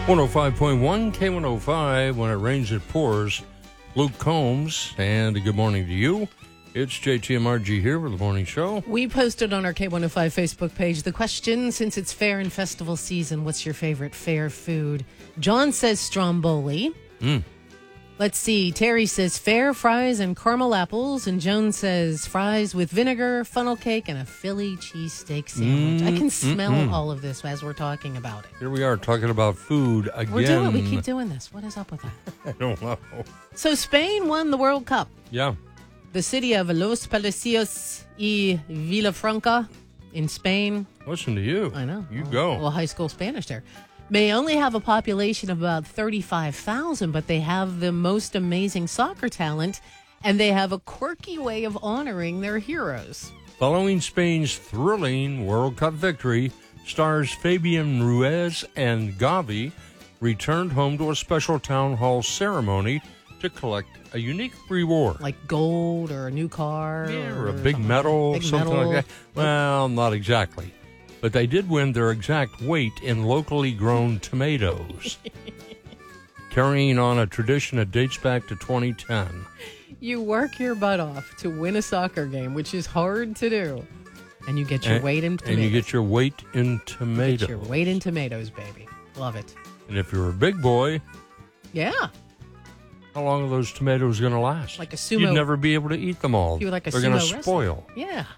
105.1 K105. When it rains, it pours. Luke Combs, and good morning to you. It's JT and Margie here with the morning show. We posted on our K105 Facebook page the question, since it's fair and festival season, what's your favorite fair food? John says Stromboli. Let's see. Terry says fair fries and caramel apples. And Joan says fries with vinegar, funnel cake, and a Philly cheesesteak sandwich. I can smell all of this as we're talking about it. Here we are talking about food again. We keep doing this. What is up with that? I don't know. So Spain won the World Cup. Yeah. The city of Los Palacios y Vilafranca in Spain. Listen to you. I know. You go. Well, high school Spanish there. May only have a population of about 35,000, but they have the most amazing soccer talent, and they have a quirky way of honoring their heroes. Following Spain's thrilling World Cup victory, stars Fabian Ruiz and Gavi returned home to a special town hall ceremony to collect a unique reward. Like gold or a new car. Yeah, or a big medal, something like that. Well, not exactly. But they did win their exact weight in locally grown tomatoes, carrying on a tradition that dates back to 2010. You work your butt off to win a soccer game, which is hard to do. And you get your weight in tomatoes. And you get your weight in tomatoes. Get your weight in tomatoes, baby. Love it. And if you're a big boy... Yeah. How long are those tomatoes going to last? Like a sumo. You'd never be able to eat them all. You're like a They're sumo going to spoil. Yeah.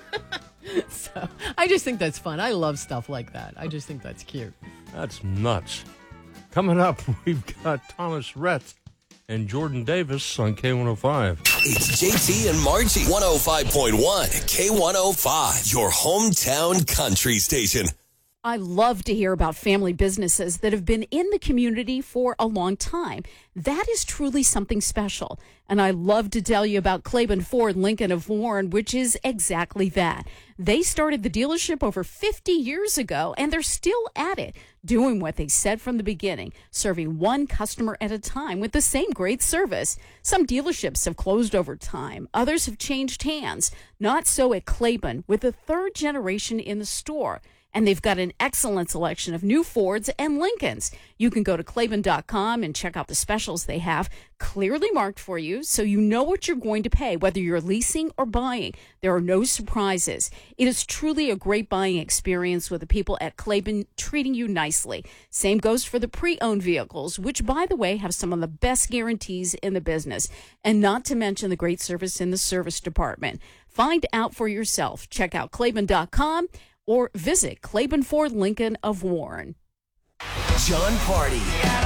So I just think that's fun. I love stuff like that. I just think that's cute. That's nuts. Coming up, we've got Thomas Rhett and Jordan Davis on K105. It's JT and Margie, 105.1 K105, your hometown country station. I love to hear about family businesses that have been in the community for a long time. That is truly something special. And I love to tell you about Claiborne Ford Lincoln of Warren, which is exactly that. They started the dealership over 50 years ago, and they're still at it, doing what they said from the beginning, serving one customer at a time with the same great service. Some dealerships have closed over time. Others have changed hands. Not so at Claiborne, with the third generation in the store. And they've got an excellent selection of new Fords and Lincolns. You can go to Claiborne.com and check out the specials they have, clearly marked for you, so you know what you're going to pay, whether you're leasing or buying. There are no surprises. It is truly a great buying experience with the people at Claiborne treating you nicely. Same goes for the pre-owned vehicles, which, by the way, have some of the best guarantees in the business. And not to mention the great service in the service department. Find out for yourself. Check out Claiborne.com. or visit Claiborne Ford Lincoln of Warren. John Party.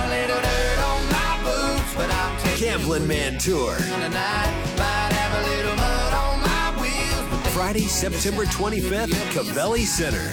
Gambling Man Tour. Friday, September 25th, Cavelli Center.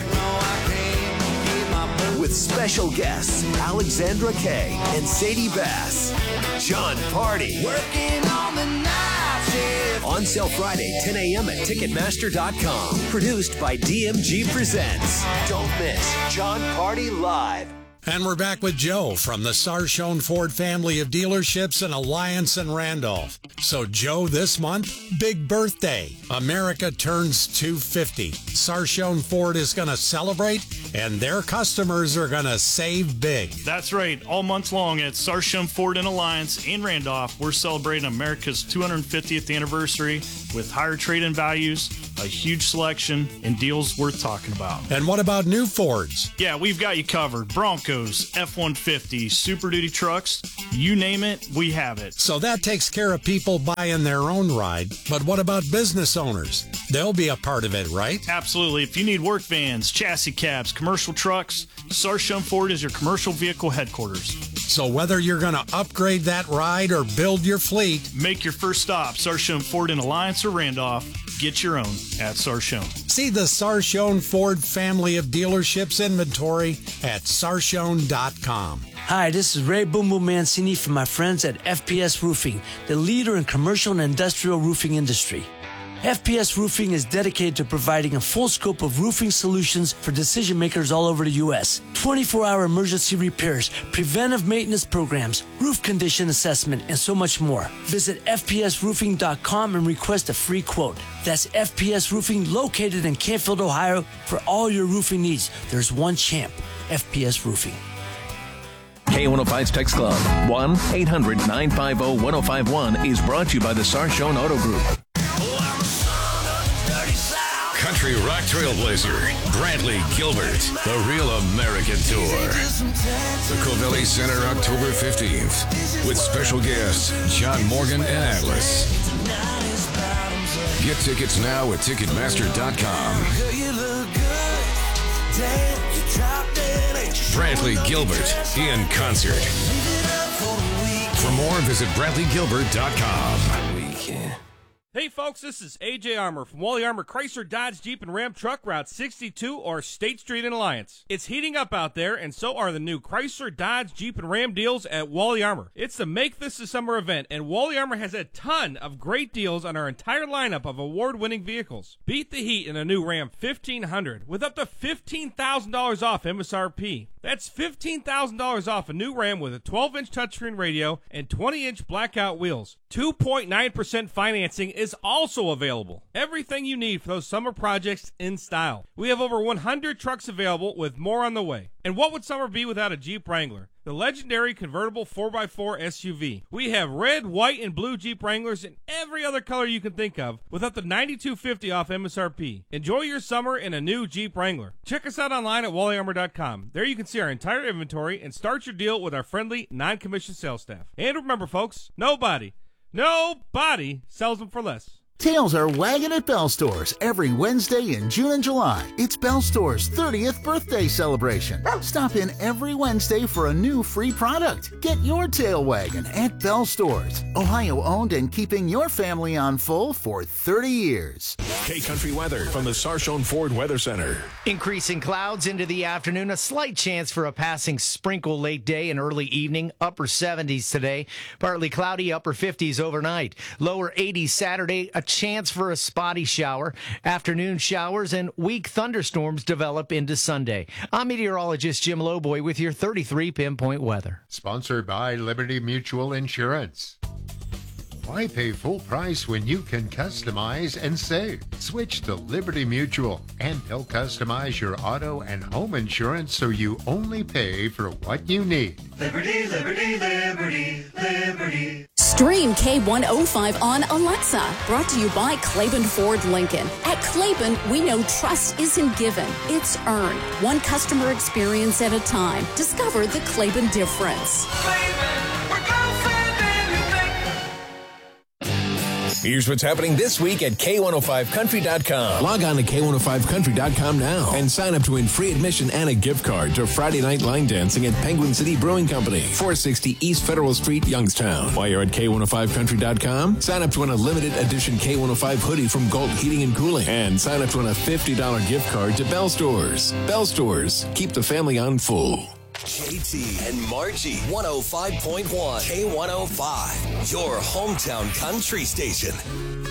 With special guests Alexandra Kay and Sadie Bass. John Party. Working on the night shift. On sale Friday, 10 a.m. at Ticketmaster.com. Produced by DMG Presents. Don't miss John Party Live. And we're back with Joe from the Sarshone Ford family of dealerships in Alliance and Randolph. So, Joe, this month, big birthday. America turns 250. Sarshone Ford is going to celebrate, and their customers are going to save big. That's right. All month long at Sarshone Ford in Alliance in Randolph, we're celebrating America's 250th anniversary with higher trade-in values, a huge selection, and deals worth talking about. And what about new Fords? Yeah, we've got you covered. Broncos, F-150, Super Duty trucks, you name it, we have it. So that takes care of people buying their own ride. But what about business owners? They'll be a part of it, right? Absolutely. If you need work vans, chassis cabs, commercial trucks, Sarshone Ford is your commercial vehicle headquarters. So whether you're going to upgrade that ride or build your fleet, make your first stop, Sarshone Ford in Alliance or Randolph. Get your own at Sarshone. See the Sarshone Ford family of dealerships inventory at Sarshone.com. Hi, this is Ray Boom Boom Mancini from my friends at FPS Roofing, the leader in commercial and industrial roofing industry. FPS Roofing is dedicated to providing a full scope of roofing solutions for decision makers all over the U.S. 24-hour emergency repairs, preventive maintenance programs, roof condition assessment, and so much more. Visit fpsroofing.com and request a free quote. That's FPS Roofing, located in Canfield, Ohio. For all your roofing needs, there's one champ, FPS Roofing. K105's Text Club, 1-800-950-1051, is brought to you by the Sarshone Auto Group. Country rock trailblazer, Bradley Gilbert, the Real American Tour. The Covelli Center, October 15th, with special guests John Morgan and Atlas. Get tickets now at Ticketmaster.com. Bradley Gilbert in concert. For more, visit BradleyGilbert.com. Hey folks, this is AJ Armour from Wally Armour Chrysler, Dodge, Jeep, and Ram Truck Route 62 or State Street in Alliance. It's heating up out there, and so are the new Chrysler, Dodge, Jeep, and Ram deals at Wally Armour. It's the Make This a Summer event, and Wally Armour has a ton of great deals on our entire lineup of award-winning vehicles. Beat the heat in a new Ram 1500 with up to $15,000 off MSRP. That's $15,000 off a new Ram with a 12-inch touchscreen radio and 20-inch blackout wheels. 2.9% financing is also available. Everything you need for those summer projects in style. We have over 100 trucks available with more on the way. And what would summer be without a Jeep Wrangler? The legendary convertible 4x4 SUV. We have red, white, and blue Jeep Wranglers in every other color you can think of with up to $92.50 off MSRP. Enjoy your summer in a new Jeep Wrangler. Check us out online at WallyArmor.com. There you can see our entire inventory and start your deal with our friendly, non-commissioned sales staff. And remember, folks, nobody sells them for less. Tails are wagging at Bell Stores every Wednesday in June and July. It's Bell Stores' 30th birthday celebration. Stop in every Wednesday for a new free product. Get your tail wagging at Bell Stores. Ohio owned and keeping your family on full for 30 years. K-Country weather from the Sarshone Ford Weather Center. Increasing clouds into the afternoon. A slight chance for a passing sprinkle late day and early evening. Upper 70s today. Partly cloudy, upper 50s overnight. Lower 80s Saturday. A chance for a spotty shower. Afternoon showers and weak thunderstorms develop into Sunday. I'm meteorologist Jim Lowboy with your 33 pinpoint weather. Sponsored by Liberty Mutual Insurance. Why pay full price when you can customize and save? Switch to Liberty Mutual, and they'll customize your auto and home insurance so you only pay for what you need. Liberty, liberty, liberty, liberty. Stream K105 on Alexa. Brought to you by Claiborne Ford Lincoln. At Claiborne, we know trust isn't given, it's earned. One customer experience at a time. Discover the Claiborne difference. Here's what's happening this week at K105Country.com. Log on to K105Country.com now and sign up to win free admission and a gift card to Friday night line dancing at Penguin City Brewing Company, 460 East Federal Street, Youngstown. While you're at K105Country.com, sign up to win a limited edition K105 hoodie from Galt Heating and Cooling and sign up to win a $50 gift card to Bell Stores. Bell Stores, keep the family on full. JT and Margie, 105.1 K105, your hometown country station.